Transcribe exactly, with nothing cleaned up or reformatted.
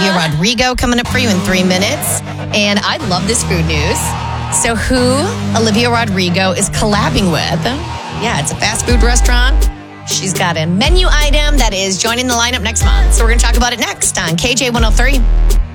Olivia Rodrigo coming up for you in three minutes. And I love this food news. So who Olivia Rodrigo is collabing with? Yeah, it's a fast food restaurant. She's got a menu item that is joining the lineup next month. So we're going to talk about it next on K J one oh three.